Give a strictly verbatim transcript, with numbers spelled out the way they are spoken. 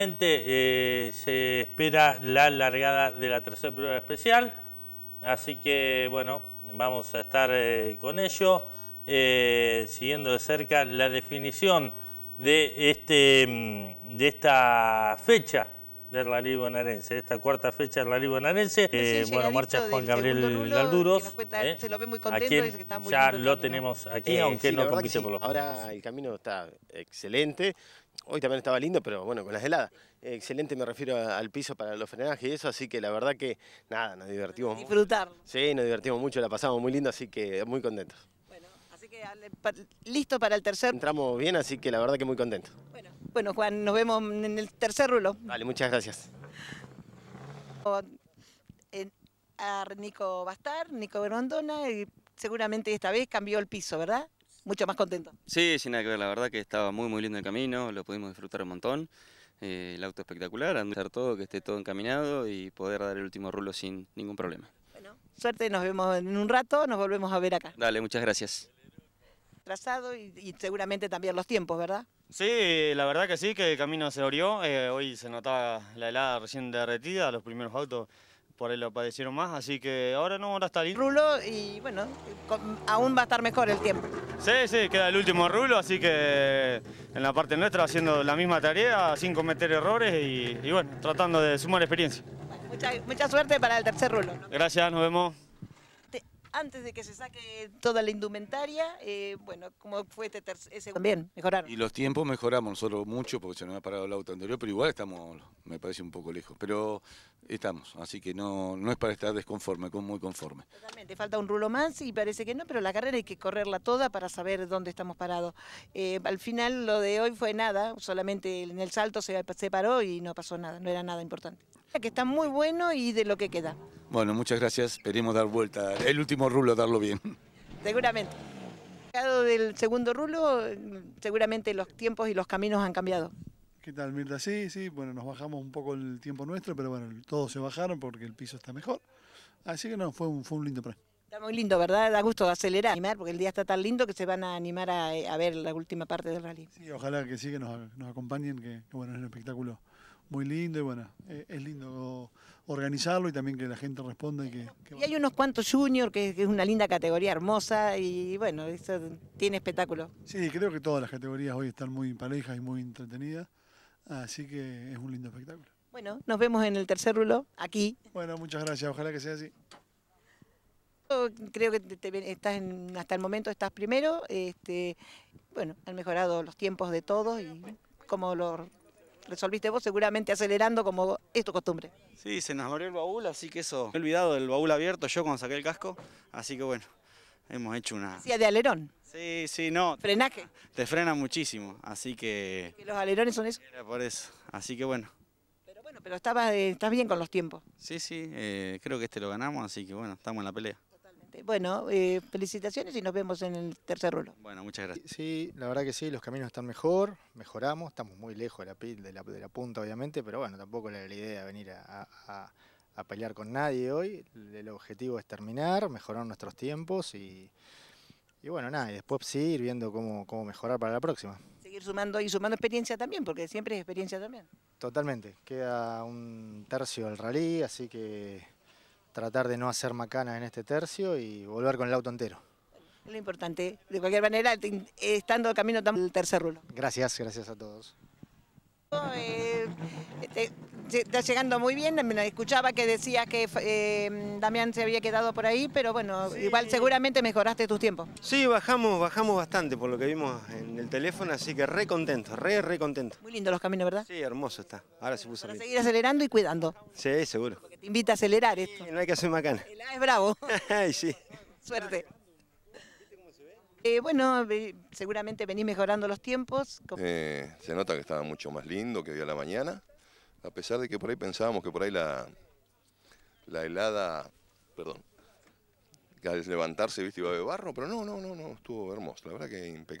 Eh, se espera la largada de la tercera prueba especial, así que bueno, vamos a estar eh, con ello, eh, siguiendo de cerca la definición de, este, de esta fecha del Rally Bonaerense, esta cuarta fecha del Rally Bonaerense. Eh, bueno, marcha Juan Gabriel Galduros, cuenta, eh, se lo ve muy a contento, quien dice que está muy ya lindo el lo camino. tenemos aquí, Eh, aunque sí, no la verdad que compite sí. por los Ahora puntos. el camino está excelente. Hoy también estaba lindo, pero bueno, con las heladas. Eh, excelente me refiero a- al piso para los frenajes y eso, así que la verdad que nada, nos divertimos mucho. Disfrutar. Sí, nos divertimos mucho, la pasamos muy lindo, así que muy contentos. Bueno, así que ale- pa- listo para el tercer. Entramos bien, así que la verdad que muy contentos. Bueno, bueno, Juan, nos vemos en el tercer rulo. Vale, muchas gracias. En- a Nico va a estar, Nico Grondona, y seguramente esta vez cambió el piso, ¿verdad? Mucho más contento. Sí, sin nada que ver, la verdad que estaba muy muy lindo el camino, lo pudimos disfrutar un montón, eh, el auto espectacular, andar todo, que esté todo encaminado y poder dar el último rulo sin ningún problema. Bueno, suerte, nos vemos en un rato, nos volvemos a ver acá. Dale, muchas gracias. Trazado y, y seguramente también los tiempos, ¿verdad? Sí, la verdad que sí, que el camino se abrió, eh, hoy se notaba la helada recién derretida, los primeros autos por ahí lo padecieron más, así que ahora no, ahora está lindo. Rulo y bueno, con- aún va a estar mejor el tiempo. Sí, sí, queda el último rulo, así que en la parte nuestra haciendo la misma tarea, sin cometer errores y, y bueno, tratando de sumar experiencia. Mucha, mucha suerte para el tercer rulo, ¿no? Gracias, nos vemos. Te- Antes de que se saque toda la indumentaria, eh, bueno, ¿cómo fue este tercer? Ese también, mejoraron. Y los tiempos mejoramos nosotros mucho porque se nos ha parado el auto anterior, pero igual estamos, me parece un poco lejos. Pero estamos, así que no, no es para estar desconforme, con muy conforme. Totalmente, falta un rulo más y parece que no, pero la carrera hay que correrla toda para saber dónde estamos parados. Eh, al final lo de hoy fue nada, solamente en el salto se, se paró y no pasó nada, no era nada importante. Que está muy bueno y de lo que queda, Bueno, muchas gracias, esperemos dar vuelta, el último rulo darlo bien. seguramente. Llegado del segundo rulo, seguramente los tiempos y los caminos han cambiado. ¿Qué tal, Mirta? Sí, sí, bueno, nos bajamos un poco el tiempo nuestro, pero bueno, todos se bajaron porque el piso está mejor. Así que no, fue un, fue un lindo premio. Está muy lindo, ¿verdad? Da gusto acelerar, animar, porque el día está tan lindo que se van a animar a, a ver la última parte del rally. Sí, ojalá que sí, que nos, nos acompañen, que, que, bueno, es un espectáculo muy lindo y bueno, eh, es lindo organizarlo y también que la gente responda. Y, que, que Y hay unos cuantos juniors, que, que es una linda categoría hermosa y bueno, eso tiene espectáculo. Sí, creo que todas las categorías hoy están muy parejas y muy entretenidas, así que es un lindo espectáculo. Bueno, nos vemos en el tercer rulo, aquí. Bueno, muchas gracias, ojalá que sea así. Yo creo que te- te- estás en- hasta el momento estás primero, este, bueno, han mejorado los tiempos de todos y como lo resolviste vos, seguramente acelerando como es tu costumbre. Sí, se nos abrió el baúl, así que eso, me he olvidado del baúl abierto yo cuando saqué el casco, así que bueno, hemos hecho una... Decía de alerón, Sí, sí, no, frenaje, te frena muchísimo, así que que los alerones son eso. era por eso, así que bueno. Pero bueno, pero estabas, eh, estás bien con los tiempos. Sí, sí, eh, creo que este lo ganamos, así que bueno, estamos en la pelea. Bueno, eh, felicitaciones y nos vemos en el tercer rulo. Bueno, muchas gracias. Sí, la verdad que sí, los caminos están mejor, mejoramos, estamos muy lejos de la, pi- de la, de la punta obviamente, pero bueno, tampoco era la idea venir a, a- a pelear con nadie hoy, el objetivo es terminar, mejorar nuestros tiempos y, y bueno, nada, y después sí ir viendo cómo, cómo mejorar para la próxima. Seguir sumando y sumando experiencia también, porque siempre es experiencia también. Totalmente, queda un tercio del rally, así que tratar de no hacer macanas en este tercio y volver con el auto entero. Es lo importante. De cualquier manera, te- estando camino estamos en el tercer rulo. Gracias, gracias a todos. Eh, te- te- está llegando muy bien, me escuchaba que decías que eh, Damián se había quedado por ahí, pero bueno, Sí. igual seguramente mejoraste tus tiempos. Sí, bajamos, bajamos bastante por lo que vimos en el teléfono, así que re contento, re, re contento. Muy lindos los caminos, ¿verdad? Sí, hermoso está. Ahora se puso Para lindo. seguir acelerando y cuidando, Sí, seguro. porque te invita a acelerar esto. Sí, no hay que hacer macana. El A es bravo, Ay, sí. suerte. Eh, bueno, eh, seguramente venís mejorando los tiempos. como- Eh, se nota que estaba mucho más lindo que hoy a la mañana, a pesar de que por ahí pensábamos que por ahí la, la helada, perdón, que al levantarse, viste, iba de barro, pero no, no, no, no, estuvo hermoso, la verdad que impecable.